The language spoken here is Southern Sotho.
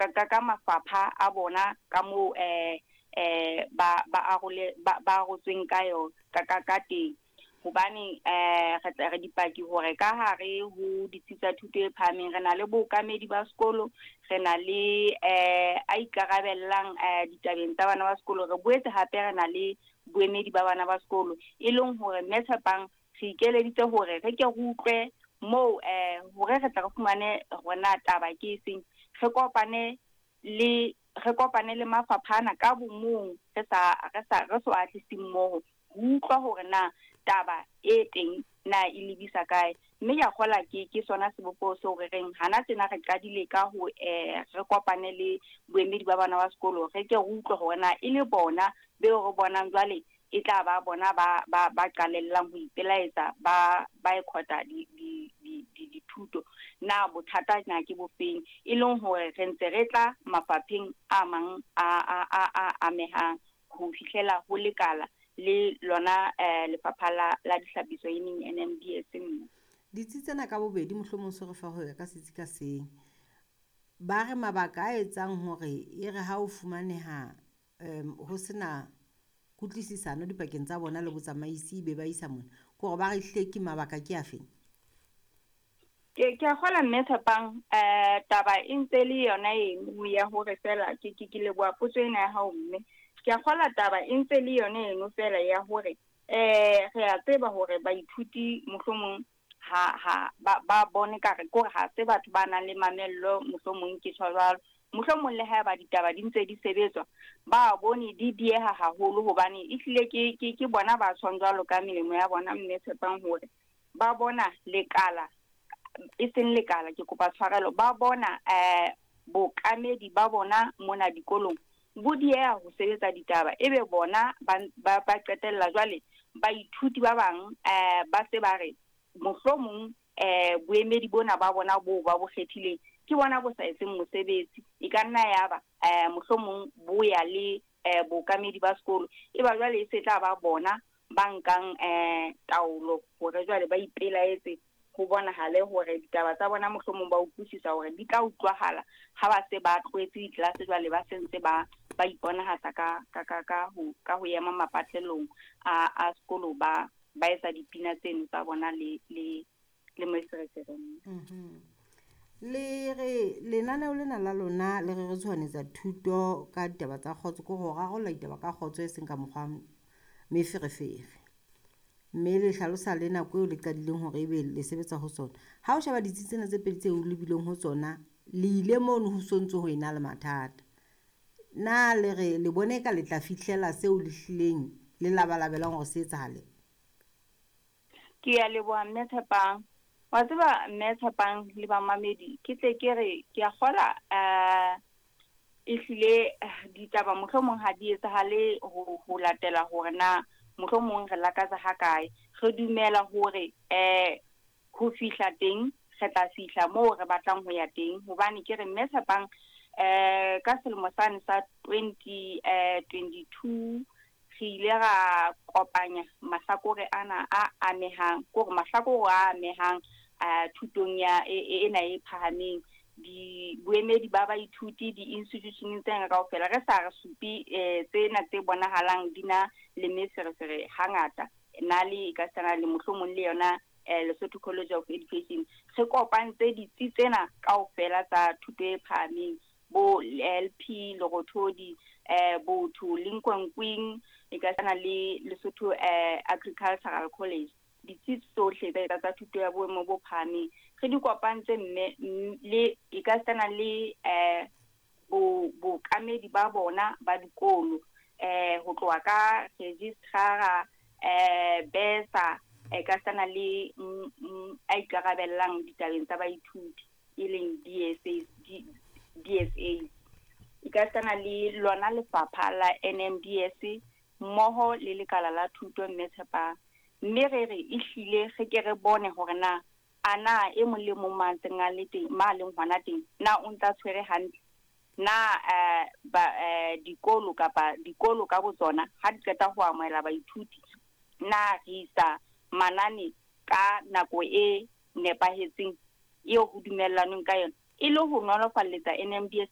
ka mafapha a bona ka mo ba arotsweng ka yo ka teng hobane re dipaki hore ka hare ho ditshitsa thuto e phahameng re na le bookamedi ba sekolo re na le a ikarabellang ditabeng tsa bana ba sekolo re boetse hape re na le boemedi ba bana ba sekolo e leng hore Methapang re ikeleditse hore re ke re utlwe mo hore re tla re fumane rona taba ke seng re kopane le mafaphana ka bomong re so atlisi mmoho ho utlwa hore na taba e teng na e lebisa kae mme ya gola ke sona sebopo se re reng hana tsena re qadile ka ho re kopane le boemedi ba bana ba sekolo re ke re utlwe hore na e le bona be re bonang jwale e tla ba bona ba qalellang ho ipelaetsa ba ekhota dithuto na bothata na ke bofeng e leng hore re ntse re tla mafapheng a mang a mehang ho fihlela ho lekala le lona lefapha la dihlapiso e neng NMDS nna ditsitsena ka bobedi mohlomong se re fa ho ya ka setsi ka seng ba re mabaka a etsang hore e re ha o fumaneha ho sena kutlisisano dipakeng tsa bona le botsamaisi be ba isa mona ke hore ba re hleki mabaka ke afeng ke a gola Methapang taba e ntse le yona eno ya hore fela ke leboa potso ena ya hao mme ke a gola taba e ntse le yona eno fela ya hore re a tseba hore baithuti mohlomong ba bone ka re gore ha se batho ba nang le mamello mohlomong ke tshwalo mohlomong le ha ba ditaba di ntse di sebetswa ba bone di dieha haholo hobane e hlile ke bona ba tshwang jwalo ka melemo ya bona Methapang hore ba bona lekala e seng lekala ke kopa tshwarelo ba bona bookamedi ba bona mona dikolong bo dieha ho sebetsa ditaba ebe bona ba qetella jwale baithuti ba bang ba se ba re mohlomong boemedi bona ba bona bo ba bo kgethileng ke bona bo sa etseng mosebetsi e ka nna ya ba mohlomong bo ya le bookamedi ba sekolo e ba jwale e se tla ba bona ba nkang taolo hore jwale ba ipelaetse ho bonahale hore ditaba tsa bona mohlomong ba utlwisisa hore di tla utlwahala ha ba se ba tloetse ditlase jwale ba sentse ba iponahatsa ka ho ema mapatlelong a sekolo ba etsa dipina tseno tsa bona le moseresereng le re lenaneo lena la lona le re tshwanetsa thuto ka ditaba tsa kgotso ko go rarolla ditaba ka kgotso e seng ka mokgwa meferefere mme le hlalosa le nako eo le qadileng hore ebe le sebetsa ho tsona ha o sheba ditsi tsena tse pedi tseo le bileng ho tsona le ile mono ho sontso ho ena le mathata na le re le bone ka le tla fihlela seo le hlileng le labalabelang hore se etsahale ke ya leboha Methapang wa tseba Methapang le ba mamedi ke tle ke re ke a gola e hlile ditaba mohlomong ha di etsahale ho latela hore na mohlomong re lakatsa ha kae re dumela hore ho fihla teng re tla fihla moo re batlang ho ya teng hobane ke re Methapang ka selemo sane sa 2022 re ile ra kopanya mahlakore ana a amehang gore mahlakore a amehang thutong ya ena e phahameng boemedi ba baithuti di-institution tse kaofela re sa re supi tsena tse bonahalang dina le meferefere hangata na le ka sana le mohlomong le yona Lesotho College of Education re kopantse ditsi tsena kaofela tsa thuto e phahameng bo LP Lorothodi botho Lincoln e ka sana le Lesotho Agricultural College ditsi tsohle tsa thuto ya boemo bo phahameng re di kopantse mme le e ka sana le bo kamedi ba bona ba dikolo ho tloha ka registrar besa ka sana le a ikarabellang ditabeng tsa baithuti e leng DSA e ka sana le lona lefapha la NMDS mmoho le lekala la thuto Methapang mme re e hlile re ke re bone hore na ana e mong le mong mantseng a le teng ma leng hona teng na o ntsa tshwere hantle na dikolo ka botsona ha di qeta ho amohela baithuti na re isa manane ka nako e nepahetseng eo ho dumellanweng ka yona e le ho nolofalletsa NMDS